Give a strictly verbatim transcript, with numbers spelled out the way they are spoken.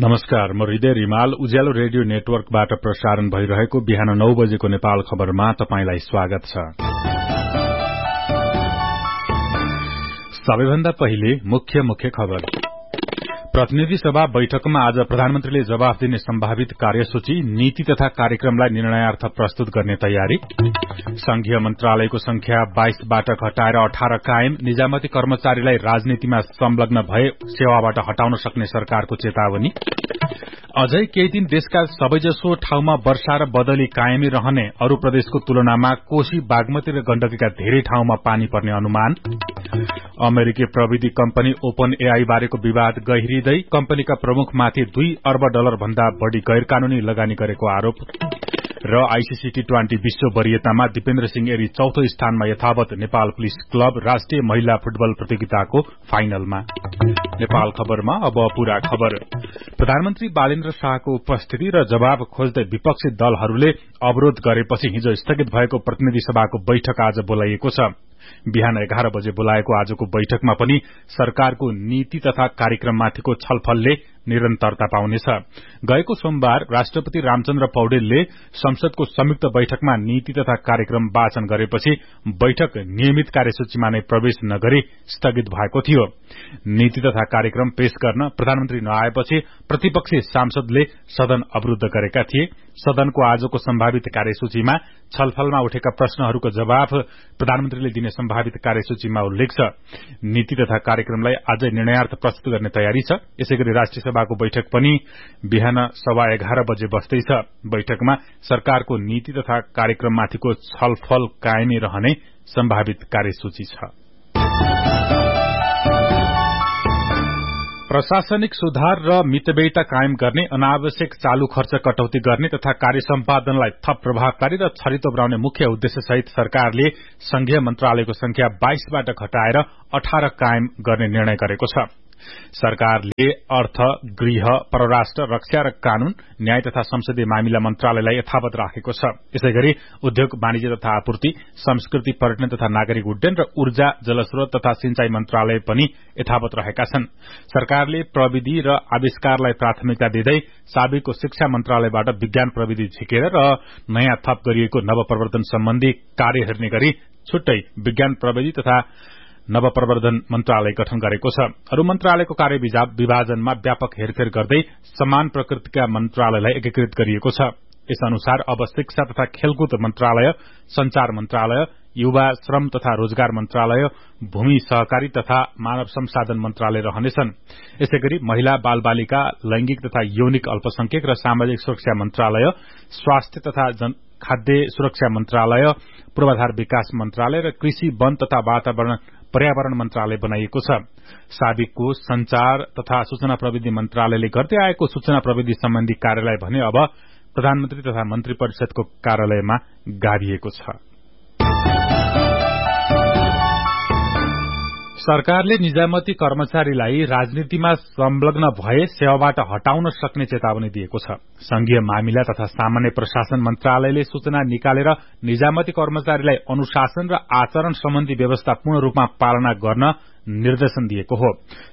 नमस्कार, म हृदय रिमाल उज्यालो रेडियो नेटवर्कबाट प्रसारण भइरहेको बिहान नौ बजेको नेपाल खबरमा तपाईंलाई स्वागत छ। सबैभन्दा पहिले मुख्य मुख्य खबर। प्रतिनिधि सभा बैठकमा आज प्रधानमन्त्रीले जवाफ दिने सम्भावित कार्यसूची, नीति तथा कार्यक्रमलाई निर्णयार्थ प्रस्तुत गर्ने तयारी। संघीय मन्त्रालयको संख्या बाइसबाट घटाएर अठार कायम, निजामती कर्मचारीलाई राजनीतिमा संलग्न भए सेवाबाट हटाउन सक्ने सरकारको चेतावनी। अझै केही दिन देशका सबैजसो ठाउँमा वर्षा र बदली कायमी रहने, अरू प्रदेशको तुलनामा कोशी, बागमती र गण्डकीका धेरै ठाउँमा पानी पर्ने अनुमान। अमेरिकी प्रविधि कम्पनी ओपन एआई बारेको विवाद गहिरिँदै कम्पनीका प्रमुखमाथि दुई अर्ब डलर भन्दा बढ़ी गैर कानूनी लगानी गरेको आरोप। र आईसीसी टी ट्वेन्टी विश्व वरियतामा दिपेन्द्र सिंह एरी चौथो स्थानमा यथावत नेपाल पुलिस क्लब राष्ट्रिय महिला फुटबल प्रतियोगिताको फाइनलमा। नेपाल खबरमा अब पूरा खबर। प्रधानमन्त्री बालेन्द्र शाहको उपस्थिति र जवाब खोज्दै विपक्षी दलहरूले अवरोध गरेपछि हिजो स्थगित भएको प्रतिनिधि सभाको बैठक आज बोलाइएको छ। बिहान एघार बजे बोलाएको आजको बैठकमा पनि सरकारको नीति तथा कार्यक्रममाथिको छलफलले निरन्तरता पाउनेछ। गएको सोमबार राष्ट्रपति रामचन्द्र पौडेलले संसदको संयुक्त बैठकमा नीति तथा कार्यक्रम वाचन गरेपछि बैठक नियमित कार्यसूचीमा नै प्रवेश नगरी स्थगित भएको थियो। नीति तथा कार्यक्रम पेश गर्न प्रधानमन्त्री नआएपछि प्रतिपक्षी सांसदले सदन अवरूद्ध गरेका थिए। सदनको आजको सम्भावित कार्यसूचीमा छलफलमा उठेका प्रश्नहरूको जवाफ प्रधानमन्त्रीले दिने सम्भावित कार्यसूचीमा उल्लेख छ। नीति तथा कार्यक्रमलाई आजै निर्णयार्थ प्रस्तुत गर्ने तयारी छ। यसैगरी राष्ट्रिय सभाको बैठक पनि बिहान सवा एघार बजे बस्दैछ। बैठकमा सरकारको नीति तथा कार्यक्रममाथिको छलफल कायमी रहने सम्भावित कार्यसूची छ। प्रशासनिक सुधार र मितव्ययिता कायम गर्ने, अनावश्यक चालू खर्च कटौती गर्ने तथा कार्य सम्पादनलाई थप प्रभावकारी र छरितो बनाउने मुख्य उद्देश्यसहित सरकारले संघीय मन्त्रालयको संख्या बाइसबाट घटाएर अठार कायम गर्ने निर्णय गरेको छ। सरकारले अर्थ, गृह, परराष्ट्र, रक्षा र कानून, न्याय तथा संसदीय मामिला मन्त्रालयलाई यथावत राखेको छ। यसैगरी उद्योग, वाणिज्य तथा आपूर्ति, संस्कृति, पर्यटन तथा नागरिक उड्डयन र ऊर्जा, जलस्रोत तथा सिंचाई मन्त्रालय पनि यथावत रहेका छन्। सरकारले प्रविधि र आविष्कारलाई प्राथमिकता दिँदै साबिकको शिक्षा मन्त्रालयबाट विज्ञान प्रविधि झिकेर र नयाँ थप गरिएको नवप्रवर्धन सम्बन्धी कार्य हेर्ने गरी छुट्टै विज्ञान प्रविधि तथा नवप्रवर्धन मन्त्रालय गठन गरेको छ। अरू मन्त्रालयको कार्य विभाजनमा व्यापक हेरफेर गर्दै समान प्रकृतिका मन्त्रालयलाई एकीकृत गरिएको छ। यस अनुसार अब शिक्षा तथा खेलकुद मन्त्रालय, संचार मन्त्रालय, युवा, श्रम तथा रोजगार मन्त्रालय, भूमि सहकारी तथा मानव संसाधन मन्त्रालय रहनेछन्। यसैगरी महिला, बाल बालिका, लैंगिक तथा यौनिक अल्पसंख्यक र सामाजिक सुरक्षा मन्त्रालय, स्वास्थ्य तथा खाद्य सुरक्षा मन्त्रालय, पूर्वाधार विकास मन्त्रालय र कृषि, वन तथा वातावरण पर्यावरण मन्त्रालय बनाइएको छ। साबिकको संचार तथा सूचना प्रविधि मन्त्रालयले गर्दै आएको सूचना प्रविधि सम्बन्धी कार्यालय भने अब प्रधानमन्त्री तथा मन्त्री परिषदको कार्यालयमा गाभिएको छ। सरकारले निजामती कर्मचारीलाई राजनीतिमा संलग्न भए सेवाबाट हटाउन सक्ने चेतावनी दिएको छ। संघीय मामिला तथा सामान्य प्रशासन मन्त्रालयले सूचना निकालेर निजामती कर्मचारीलाई अनुशासन र आचरण सम्बन्धी व्यवस्था पूर्ण रूपमा पालना गर्न निर्देशन दिएको हो।